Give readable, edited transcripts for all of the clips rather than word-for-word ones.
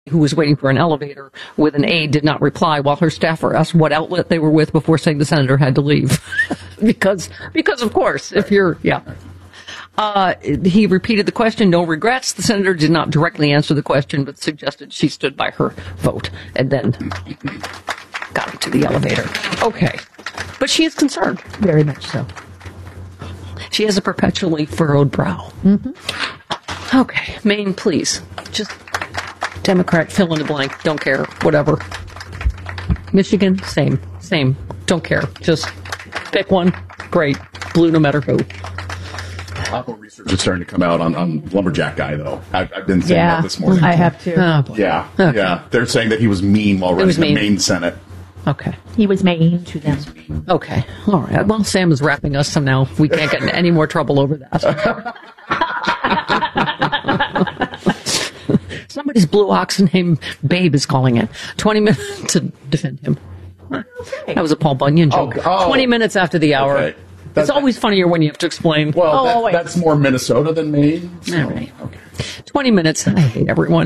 who was waiting for an elevator with an aide did not reply while her staffer asked what outlet they were with before saying the senator had to leave. because of course, if you're, he repeated the question, no regrets. The senator did not directly answer the question, but suggested she stood by her vote and then got into the elevator. Okay. But she is concerned. Very much so. She has a perpetually furrowed brow. Mm-hmm. Okay. Maine, please. Just Democrat, fill in the blank. Don't care. Whatever. Michigan, same. Don't care. Just pick one. Great. Blue no matter who. Apple research is starting to come out on Lumberjack Guy, though. I've been saying that this morning. I have too. Yeah. They're saying that he was mean while running the Maine Senate. Okay. He was mean to them. Okay. All right. Well, Sam is wrapping us some now. We can't get in any more trouble over that. Somebody's blue ox named Babe is calling in. 20 minutes to defend him. Okay. That was a Paul Bunyan joke. 20 minutes after the hour. Okay. It's always funnier when you have to explain. Well, that's more Minnesota than Maine. So. All right. Okay. 20 minutes. I hate everyone.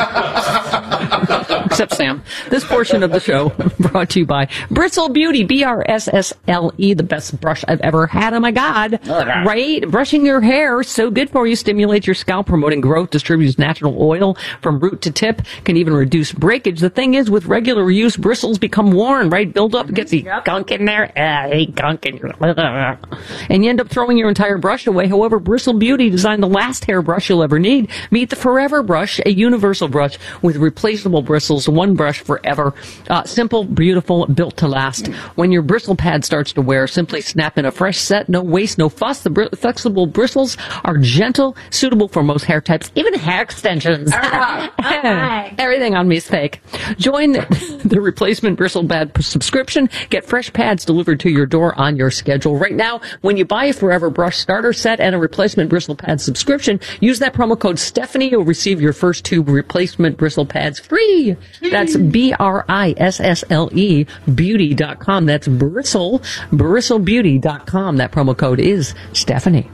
Except Sam. This portion of the show brought to you by Bristle Beauty, BRSSLE, the best brush I've ever had. Oh, my God. Right? Brushing your hair, so good for you. Stimulates your scalp, promoting growth, distributes natural oil from root to tip, can even reduce breakage. The thing is, with regular use, bristles become worn, right? Build up, gets the gunk in there. I hate gunk in your... And you end up throwing your entire brush away. However, Bristle Beauty designed the last hairbrush you'll ever need. Meet the Forever Brush, a universal brush with replaceable bristles, one brush forever. Simple, beautiful, built to last. When your bristle pad starts to wear, simply snap in a fresh set. No waste, no fuss. The flexible bristles are gentle, suitable for most hair types, even hair extensions. Everything on me is fake. Join the replacement bristle pad subscription. Get fresh pads delivered to your door on your schedule. Right now, when you buy a Forever Brush starter set and a replacement bristle pad subscription, use that promo code Stephanie. You'll receive your first 2 replacement bristle pads free. That's BRISSLE beauty.com. That's bristlebeauty.com. That promo code is Stephanie.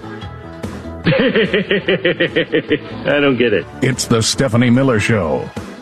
I don't get it. It's the Stephanie Miller Show.